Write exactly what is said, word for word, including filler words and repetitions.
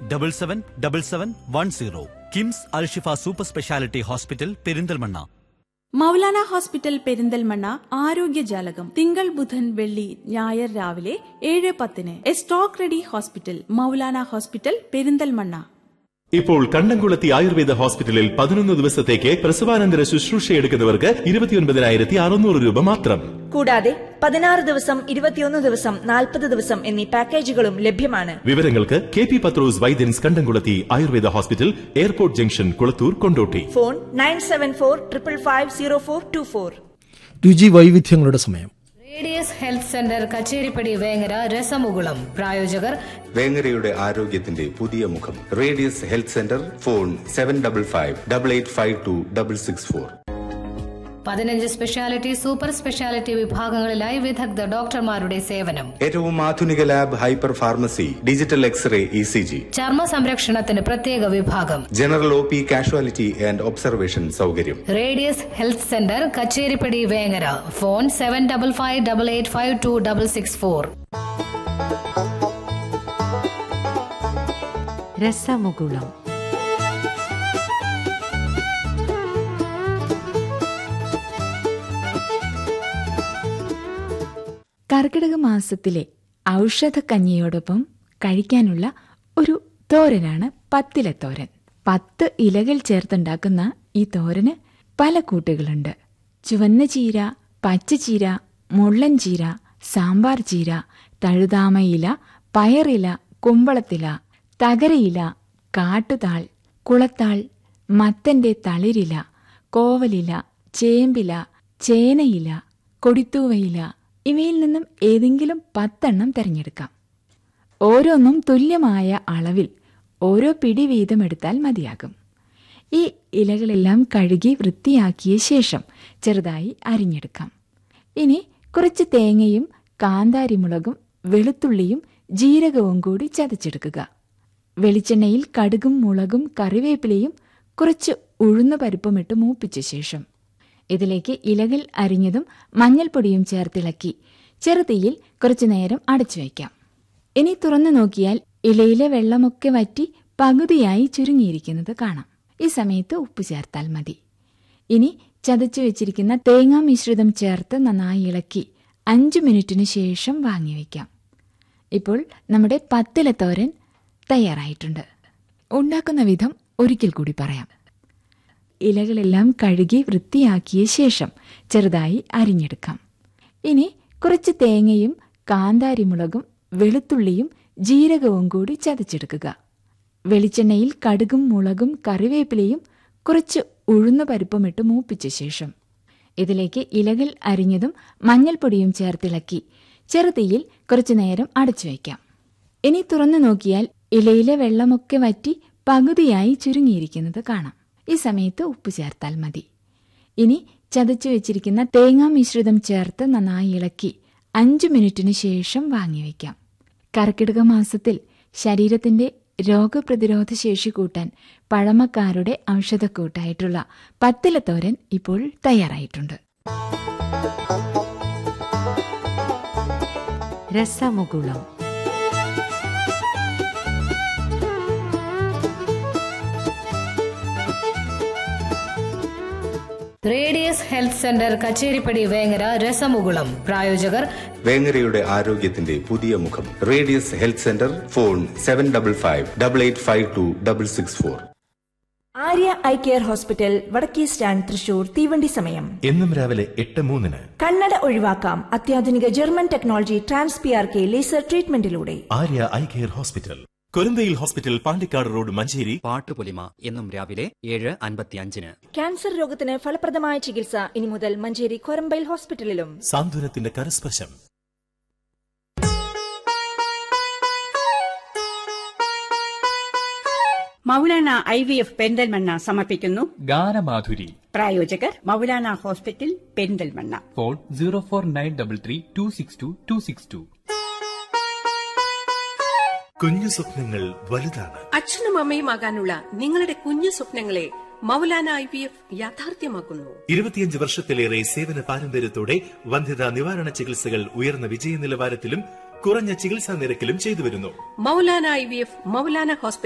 Double seven double seven one zero. KIMS Alshifa super speciality hospital, Perinthalmanna. Maulana hospital Perinthalmanna ആരോഗ്യജാലകം തിങ്കൾ ബുധൻ വെള്ളി ഞായർ രാവിലെ ഏഴ് പത്തിന്. A stock ready hospital, Maulana hospital Perinthalmanna. ഇപ്പോൾ കണ്ടംകുളത്തി ആയുർവേദ ഹോസ്പിറ്റലിൽ പതിനൊന്ന് ദിവസത്തേക്ക് പ്രസവാനന്തര ശുശ്രൂഷയെടുക്കുന്നവർക്ക് ഇരുപത്തിയൊൻപതിനായിരത്തി അറുന്നൂറ് രൂപ മാത്രം. കൂടാതെ പതിനാറ് ദിവസം, ഇരുപത്തിയൊന്ന് ദിവസം, നാൽപ്പത് ദിവസം എന്നീ പാക്കേജുകളും ലഭ്യമാണ്. വിവരങ്ങൾക്ക് കെ പി പത്രോസ് വൈദ്യൻസ് കണ്ടംകുളത്തി Ayurveda hospital, airport junction, Kulathur, Kondotty. Phone nine seven four triple five zero four to four. രുചി വൈവിധ്യങ്ങളുടെ സമയം. Radius health centre Kacheripadi Vengara, രസമുകുളം. പ്രായോജകർ വേങ്ങരയുടെ ആരോഗ്യത്തിന്റെ പുതിയ മുഖം. Radius health centre. Phone seven double five double eight five to double six four. പതിനഞ്ച് speciality, super speciality വിഭാഗങ്ങളിലായി വിദഗ്ധ ഡോക്ടർമാരുടെ സേവനം. ഏറ്റവും ആധുനിക lab, hyper pharmacy, digital x-ray, E C G. ചർമ്മ സംരക്ഷണത്തിന് പ്രത്യേക വിഭാഗം. General O P, casualty and observation സൗകര്യം. Radius health centre Kacheripadi Vengara. Phone seven double five double eight five to double six four. രസമുകുളം. കർക്കിടക മാസത്തിലെ ഔഷധക്കഞ്ഞിയോടൊപ്പം കഴിക്കാനുള്ള ഒരു തോരനാണ് പത്തിലത്തോരൻ. പത്ത് ഇലകൾ ചേർത്തുണ്ടാക്കുന്ന ഈ തോരന് പല കൂട്ടുകളുണ്ട്. ചുവന്ന ചീര, പച്ചച്ചീര, മുള്ളൻ ചീര, സാമ്പാർ ചീര, തഴുതാമയില, പയറില, കുമ്പളത്തില, തകരയില, കാട്ടുതാൾ, കുളത്താൾ, മത്തന്റെ തളിരില, കോവലില, ചേമ്പില, ചേനയില, കൊടിത്തൂവയില, ഇവയിൽ നിന്നും ഏതെങ്കിലും പത്തെണ്ണം തിരഞ്ഞെടുക്കാം. ഓരോന്നും തുല്യമായ അളവിൽ ഓരോ പിടി വീതം എടുത്താൽ മതിയാകും. ഈ ഇലകളെല്ലാം കഴുകി വൃത്തിയാക്കിയ ശേഷം ചെറുതായി അരിഞ്ഞെടുക്കാം. ഇനി കുറച്ച് തേങ്ങയും കാന്താരിമുളകും വെളുത്തുള്ളിയും ജീരകവും കൂടി ചതച്ചെടുക്കുക. വെളിച്ചെണ്ണയിൽ കടുകും മുളകും കറിവേപ്പിലയും കുറച്ച് ഉഴുന്ന പരിപ്പുമിട്ട് മൂപ്പിച്ച ശേഷം ഇതിലേക്ക് ഇലകൾ അരിഞ്ഞതും മഞ്ഞൾപ്പൊടിയും ചേർത്തിളക്കി ചെറുതീയിൽ കുറച്ചു നേരം അടച്ചു വയ്ക്കാം. ഇനി തുറന്നു നോക്കിയാൽ ഇലയിലെ വെള്ളമൊക്കെ വറ്റി പകുതിയായി ചുരുങ്ങിയിരിക്കുന്നത് കാണാം. ഈ സമയത്ത് ഉപ്പ് ചേർത്താൽ മതി. ഇനി ചതച്ചു വെച്ചിരിക്കുന്ന തേങ്ങാ മിശ്രിതം ചേർത്ത് നന്നായി ഇളക്കി അഞ്ചു മിനിറ്റിനു ശേഷം വാങ്ങിവെക്കാം. ഇപ്പോൾ നമ്മുടെ പത്തിലത്തോരൻ തയ്യാറായിട്ടുണ്ട്. ഉണ്ടാക്കുന്ന വിധം ഒരിക്കൽ കൂടി പറയാം. ഇലകളെല്ലാം കഴുകി വൃത്തിയാക്കിയ ശേഷം ചെറുതായി അരിഞ്ഞെടുക്കാം. ഇനി കുറച്ച് തേങ്ങയും കാന്താരിമുളകും വെളുത്തുള്ളിയും ജീരകവും കൂടി ചതച്ചെടുക്കുക. വെളിച്ചെണ്ണയിൽ കടുകും മുളകും കറിവേപ്പിലയും കുറച്ച് ഉഴുന്ന പരിപ്പുമിട്ട് മൂപ്പിച്ച ശേഷം ഇതിലേക്ക് ഇലകൾ അരിഞ്ഞതും മഞ്ഞൾപ്പൊടിയും ചേർത്തിളക്കി ചെറുതീയിൽ കുറച്ചു നേരം അടച്ചു വയ്ക്കാം. ഇനി തുറന്നു നോക്കിയാൽ ഇലയിലെ വെള്ളമൊക്കെ വറ്റി പകുതിയായി ചുരുങ്ങിയിരിക്കുന്നത് കാണാം. ഈ സമയത്ത് ഉപ്പ് ചേർത്താൽ മതി. ഇനി ചതച്ചു വെച്ചിരിക്കുന്ന തേങ്ങാ മിശ്രിതം ചേർത്ത് നന്നായി ഇളക്കി അഞ്ചു മിനിറ്റിനു ശേഷം വാങ്ങിവെക്കാം. കർക്കിടക മാസത്തിൽ ശരീരത്തിന്റെ രോഗപ്രതിരോധ ശേഷി കൂട്ടാൻ പഴമക്കാരുടെ ഔഷധക്കൂട്ടായിട്ടുള്ള പത്തിലത്തോരൻ ഇപ്പോൾ തയ്യാറായിട്ടുണ്ട്. രസമുകുളം. Radius health centre Kacheripadi Vengara, രസമുകുളം. പ്രായോജകർ വേങ്ങരയുടെ ആരോഗ്യത്തിന്റെ പുതിയ മുഖം. Radius health centre. Phone seven double five double eight five to double six four. Arya eye care hospital, വടക്കേ സ്റ്റാൻഡ്, തൃശൂർ. തീവണ്ടി സമയം എന്നും രാവിലെ എട്ട് മൂന്നിന്. കണ്ണട ഒഴിവാക്കാം അത്യാധുനിക German technology trans P R K laser ട്രീറ്റ്മെന്റിലൂടെ. Arya eye care hospital, കൊരന്തയിൽ hospital, Pandikkad road, Manjeri. Pattupolima എന്നും രാവിലെ ഏഴ് അൻപത്തിയഞ്ചിന്. ക്യാൻസർ രോഗത്തിന് ഫലപ്രദമായ ചികിത്സ ഇനി മുതൽ Manjeri Korambayil ഹോസ്പിറ്റലിലും. സാന്ത്വനത്തിന്റെ കരസ്പർശം. Maulana I V F Perinthalmanna സമർപ്പിക്കുന്നു ഗാനമാധുരി. പ്രായോജകർ Maulana hospital, Perinthalmanna. Phone zero four nine double three to six to to six to. കുഞ്ഞു സ്വപ്നങ്ങൾ വലുതാണ്. അച്ഛനും അമ്മയുമാകാനുള്ള നിങ്ങളുടെ കുഞ്ഞു സ്വപ്നങ്ങളെ മൗലാന ഐ വി എഫ് യാഥാർത്ഥ്യമാക്കുന്നു. ഇരുപത്തിയഞ്ച് വർഷത്തിലേറെ സേവന പാരമ്പര്യത്തോടെ വന്ധ്യതാ നിവാരണ ചികിത്സകൾ ഉയർന്ന വിജയ നിലവാരത്തിലും കുറഞ്ഞ ചികിത്സാ നിരക്കിലും ചെയ്തുവരുന്നു. Maulana I V F, Maulana hospital.